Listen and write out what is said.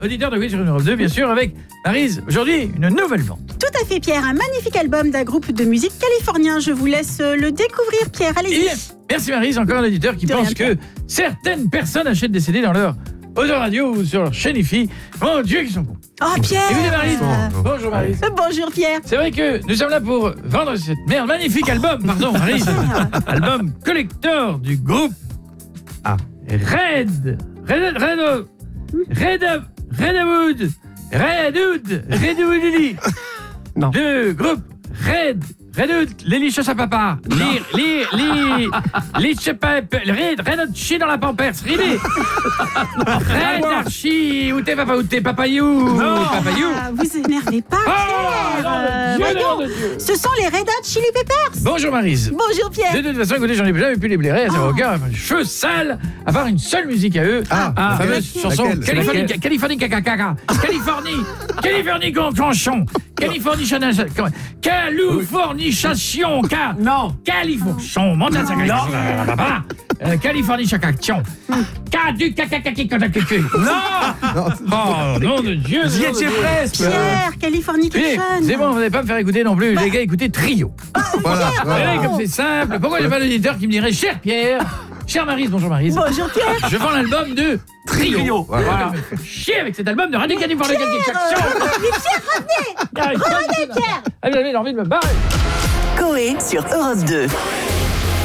auditeur de Quiz sur Europe 2, bien sûr, avec Maryse. Aujourd'hui, une nouvelle vente. Tout à fait, Pierre. Un magnifique album d'un groupe de musique californien. Je vous laisse le découvrir, Pierre. Allez-y. Merci Maryse, encore un auditeur qui pense que certaines personnes achètent des CD dans leur autoradio ou sur leur chaîne IFI. Mon Dieu, qu'ils sont cons. Oh, Pierre. Écoutez Maryse. Bonjour Maryse. Bonjour, Pierre. C'est vrai que nous sommes là pour vendre cette magnifique album, pardon Maryse. Album collector du groupe Redwood. Non. Le groupe Redwood, les choses à papa. Les chepep, Redwood chie dans la pampers, ridé. Red archi, où t'es papayou. Papayou. Vous énervez pas, Pierre. Voyons, ce sont les Red Hot Chili Peppers. Bonjour Maryse. Bonjour Pierre. De toute façon, écoutez, j'en ai jamais pu les blairer, ça va aucun cheveux sales, à part une seule musique à eux. La fameuse chanson Californie caca. Californie conchon. Californication. Californication. Monte à sa Californication. Du Non. Oh, nom de Dieu. J'y étiez presque. Pierre, Californication. C'est bon, vous n'allez pas me faire écouter non plus. Les gars, écoutez Trio. Voilà. Comme c'est simple. Pourquoi il n'y a pas d'auditeur qui me dirait cher Pierre, cher Maryse, bonjour Maryse. Bonjour Pierre. Je vends l'album de Trio. Voilà. Chier avec cet album de Radio Californication. Pierre, revenez, Pierre. Ah, j'avais envie de me barrer. Coé sur Europe 2.